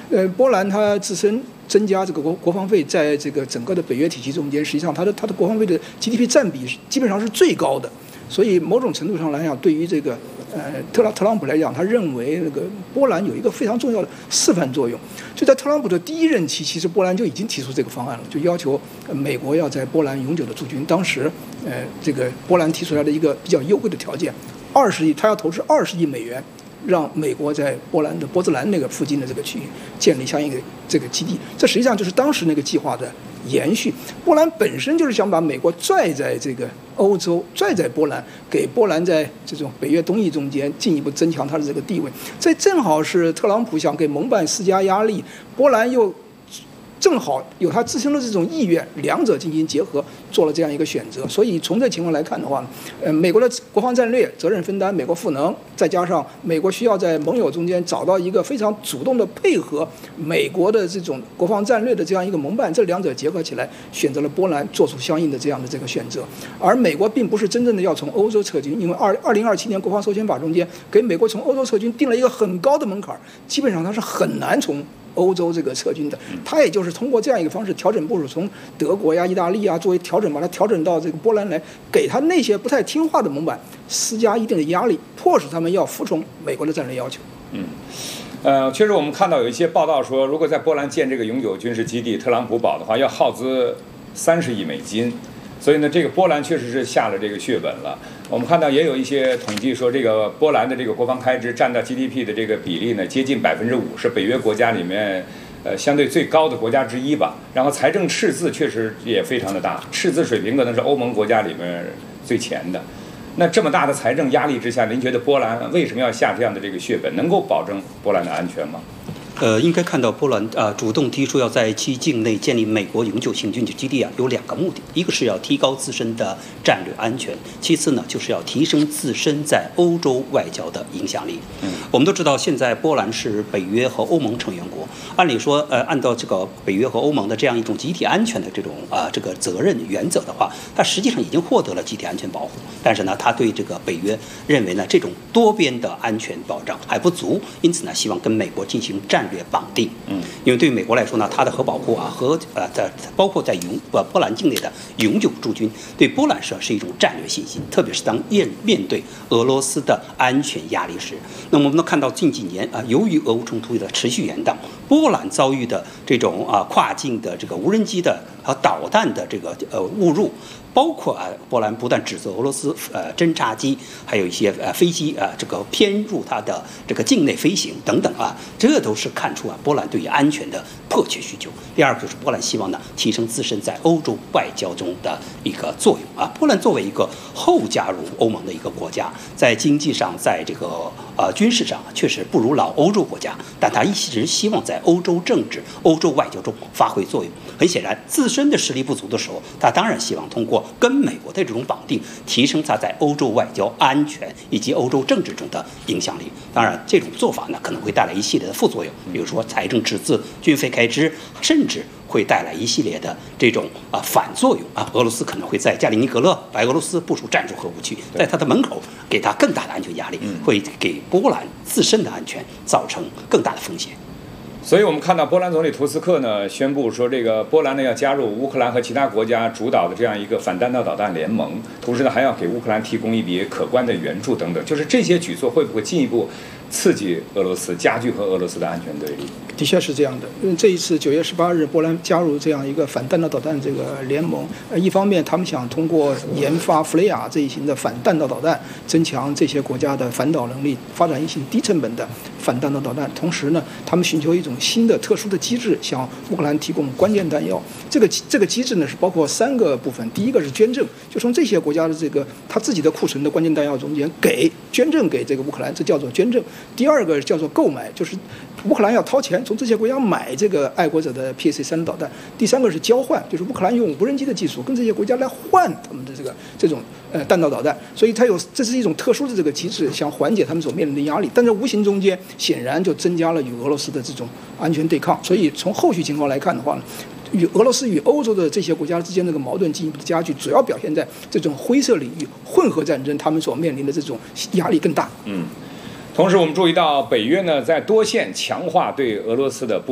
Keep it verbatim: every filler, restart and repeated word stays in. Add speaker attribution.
Speaker 1: 呃，波兰它自身增加这个国国防费，在这个整个的北约体系中间，实际上它的它的国防费的 G D P 占比基本上是最高的。所以某种程度上来讲，对于这个呃特朗特朗普来讲，他认为那个波兰有一个非常重要的示范作用。就在特朗普的第一任期，其实波兰就已经提出这个方案了，就要求美国要在波兰永久的驻军。当时呃这个波兰提出来的一个比较优惠的条件，二十亿，他要投资二十亿美元。让美国在波兰的波兹兰那个附近的这个区域建立相应的这个基地，这实际上就是当时那个计划的延续。波兰本身就是想把美国拽在这个欧洲，拽在波兰，给波兰在这种北约东翼中间进一步增强它的这个地位。这正好是特朗普想给盟办施加压力，波兰又正好有他自身的这种意愿，两者进行结合，做了这样一个选择。所以从这情况来看的话，呃，美国的国防战略责任分担，美国赋能，再加上美国需要在盟友中间找到一个非常主动的配合美国的这种国防战略的这样一个盟伴，这两者结合起来，选择了波兰做出相应的这样的这个选择。而美国并不是真正的要从欧洲撤军，因为二二零二七年国防授权法中间给美国从欧洲撤军定了一个很高的门槛，基本上它是很难从欧洲这个撤军的。它也就是通过这样一个方式调整部署，从德国呀、意大利啊作为调整，把它调整到这个波兰来，给他那些不太听话的盟伴施加一定的压力，迫使他们要服从美国的战略要求。
Speaker 2: 嗯，呃，确实我们看到有一些报道说，如果在波兰建这个永久军事基地特朗普堡的话，要耗资三十亿美金。所以呢，这个波兰确实是下了这个血本了。我们看到也有一些统计说，这个波兰的这个国防开支占到 G D P 的这个比例呢，接近百分之五，是北约国家里面呃相对最高的国家之一吧。然后财政赤字确实也非常的大，赤字水平可能是欧盟国家里面最前的。那这么大的财政压力之下，您觉得波兰为什么要下这样的这个血本？能够保证波兰的安全吗？
Speaker 3: 呃，应该看到波兰啊、呃、主动提出要在其境内建立美国永久性军事基地啊，有两个目的，一个是要提高自身的战略安全，其次呢就是要提升自身在欧洲外交的影响力。嗯，我们都知道现在波兰是北约和欧盟成员国，按理说呃按照这个北约和欧盟的这样一种集体安全的这种啊、呃、这个责任原则的话，它实际上已经获得了集体安全保护，但是呢，它对这个北约认为呢这种多边的安全保障还不足，因此呢希望跟美国进行战略绑定。嗯，因为对于美国来说呢，它的核保护啊和呃在包括在永呃波兰境内的永久驻军，对波兰社是一种战略信心，特别是当面面对俄罗斯的安全压力时。那么我们能看到近几年啊、呃，由于俄乌冲突的持续延宕，波兰遭遇的这种啊、呃、跨境的这个无人机的和导弹的这个呃误入。包括啊，波兰不但指责俄罗斯呃侦察机，还有一些呃飞机啊、呃、这个偏入它的这个境内飞行等等啊，这都是看出啊波兰对于安全的迫切需求。第二个就是波兰希望呢提升自身在欧洲外交中的一个作用啊。波兰作为一个后加入欧盟的一个国家，在经济上，在这个呃军事上确实不如老欧洲国家，但他一直希望在欧洲政治、欧洲外交中发挥作用。很显然，自身的实力不足的时候，他当然希望通过跟美国的这种绑定，提升他在欧洲外交、安全以及欧洲政治中的影响力。当然，这种做法呢可能会带来一系列的副作用，比如说财政赤字、军费开支，甚至会带来一系列的这种啊反作用啊。俄罗斯可能会在加里尼格勒、白俄罗斯部署战术核武器，在他的门口给他更大的安全压力，会给波兰自身的安全造成更大的风险。
Speaker 2: 所以我们看到波兰总理图斯克呢宣布说，这个波兰呢要加入乌克兰和其他国家主导的这样一个反弹道导弹联盟，同时呢还要给乌克兰提供一笔可观的援助等等。就是这些举措会不会进一步刺激俄罗斯，加剧和俄罗斯的安全对立？
Speaker 1: 的确是这样的。因为这一次九月十八日，波兰加入这样一个反弹道导弹这个联盟，呃，一方面他们想通过研发弗雷亚这一型的反弹道导弹，增强这些国家的反导能力，发展一型低成本的反弹道导弹。同时呢，他们寻求一种新的特殊的机制，向乌克兰提供关键弹药。这个这个机制呢是包括三个部分，第一个是捐赠，就从这些国家的这个他自己的库存的关键弹药中间给捐赠给这个乌克兰，这叫做捐赠。第二个叫做购买，就是乌克兰要掏钱从这些国家买这个爱国者的 P A C 三导弹。第三个是交换，就是乌克兰用无人机的技术跟这些国家来换他们的这个这种呃弹道导弹，所以它有这是一种特殊的这个机制，想缓解他们所面临的压力。但是无形中间显然就增加了与俄罗斯的这种安全对抗。所以从后续情况来看的话呢，与俄罗斯与欧洲的这些国家之间这个矛盾进一步的加剧，主要表现在这种灰色领域混合战争，他们所面临的这种压力更大。
Speaker 2: 嗯。同时，我们注意到北约呢在多线强化对俄罗斯的不